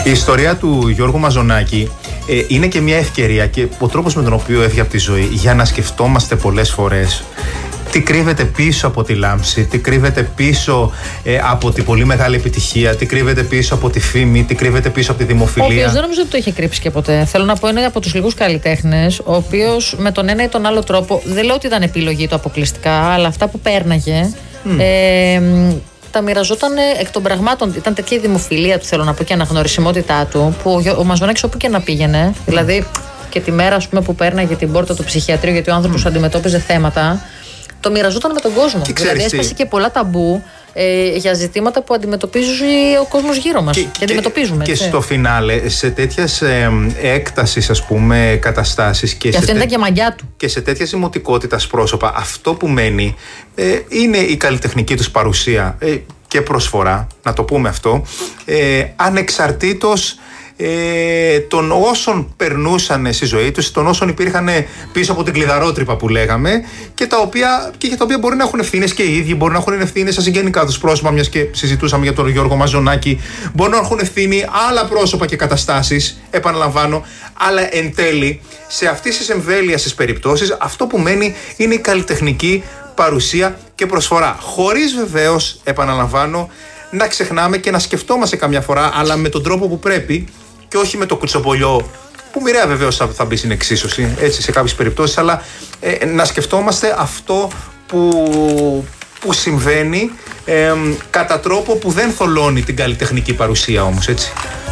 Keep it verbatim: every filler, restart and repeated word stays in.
Η ιστορία του Γιώργου Μαζονάκη ε, είναι και μια ευκαιρία και ο τρόπος με τον οποίο έφυγε από τη ζωή για να σκεφτόμαστε πολλές φορές τι κρύβεται πίσω από τη λάμψη, τι κρύβεται πίσω ε, από τη πολύ μεγάλη επιτυχία, τι κρύβεται πίσω από τη φήμη, τι κρύβεται πίσω από τη δημοφιλία. Ο οποίος δεν νομίζω ότι το είχε κρύψει και ποτέ. Θέλω να πω, είναι από τους λίγους καλλιτέχνες, ο οποίος με τον ένα ή τον άλλο τρόπο, δεν λέω ότι ήταν επιλογή του αποκλειστικά, αλλά αυτά που πέρναγε. Mm. Ε, τα μοιραζόταν εκ των πραγμάτων. Ήταν τέτοια η δημοφιλία του, θέλω να πω, και η αναγνωρισιμότητά του, που ο Μαζονάκης όπου και να πήγαινε, mm. δηλαδή και τη μέρα, ας πούμε, που πέρναγε την πόρτα του ψυχιατρίου, γιατί ο άνθρωπος mm. αντιμετώπιζε θέματα, το μοιραζόταν με τον κόσμο. Δηλαδή έσπασε και πολλά ταμπού ε, για ζητήματα που αντιμετωπίζει ο κόσμος γύρω μας. Και, και, και αντιμετωπίζουμε. Και, και στο φινάλε, σε τέτοιες ε, έκτασης, ας πούμε, καταστάσεις. Και, και αυτή ήταν και μαγιά του. Και σε τέτοια ζυμωτικότητας πρόσωπα, αυτό που μένει ε, είναι η καλλιτεχνική τους παρουσία ε, και προσφορά, να το πούμε αυτό, ε, ανεξαρτήτως Ε, των όσων περνούσαν στη ζωή τους, των όσων υπήρχαν πίσω από την κλειδαρότρυπα που λέγαμε και, τα οποία, και για τα οποία μπορεί να έχουν ευθύνες και οι ίδιοι, μπορεί να έχουν ευθύνες στα συγγενικά τους πρόσωπα, μιας και συζητούσαμε για τον Γιώργο Μαζονάκη, μπορεί να έχουν ευθύνη άλλα πρόσωπα και καταστάσεις, επαναλαμβάνω, αλλά εν τέλει σε αυτές τις εμβέλειες τις περιπτώσεις αυτό που μένει είναι η καλλιτεχνική παρουσία και προσφορά, χωρίς βεβαίως, επαναλαμβάνω, να ξεχνάμε και να σκεφτόμαστε καμιά φορά, αλλά με τον τρόπο που πρέπει και όχι με το κουτσομπολιό, που μοιραία βεβαίως θα, θα μπει στην εξίσωση, έτσι, σε κάποιες περιπτώσεις, αλλά ε, να σκεφτόμαστε αυτό που, που συμβαίνει ε, κατά τρόπο που δεν θολώνει την καλλιτεχνική παρουσία όμως, έτσι.